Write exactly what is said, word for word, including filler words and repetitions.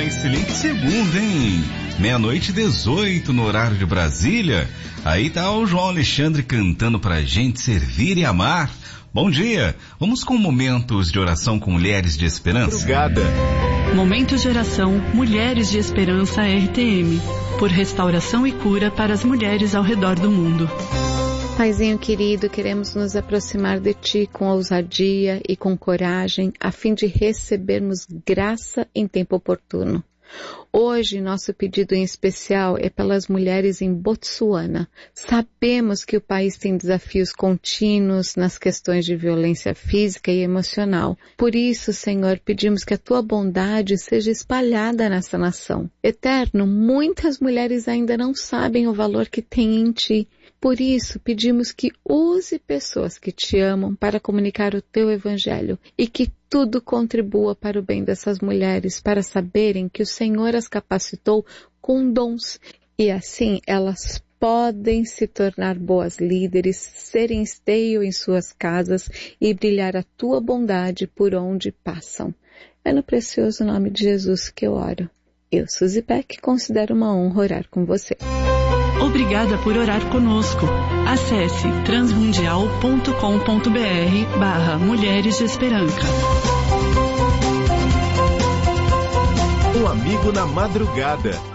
uma excelente segunda, hein? Meia-noite e dezoito no horário de Brasília. Aí tá o João Alexandre cantando pra gente servir e amar. Bom dia. Vamos com momentos de oração com mulheres de esperança. Madrugada. Momentos de oração Mulheres de Esperança R T M. Por restauração e cura para as mulheres ao redor do mundo. Paizinho querido, queremos nos aproximar de Ti com ousadia e com coragem, a fim de recebermos graça em tempo oportuno. Hoje, nosso pedido em especial é pelas mulheres em Botsuana. Sabemos que o país tem desafios contínuos nas questões de violência física e emocional. Por isso, Senhor, pedimos que a Tua bondade seja espalhada nessa nação. Eterno, muitas mulheres ainda não sabem o valor que têm em Ti. Por isso, pedimos que use pessoas que Te amam para comunicar o Teu Evangelho e que tudo contribua para o bem dessas mulheres, para saberem que o Senhor as capacitou com dons e assim elas podem se tornar boas líderes, serem esteio em suas casas e brilhar a Tua bondade por onde passam. É no precioso nome de Jesus que eu oro. Eu, Suzy Peck, considero uma honra orar com você. Obrigada por orar conosco. Acesse transmundial ponto com ponto br barra Mulheres de Esperança. Um amigo na madrugada.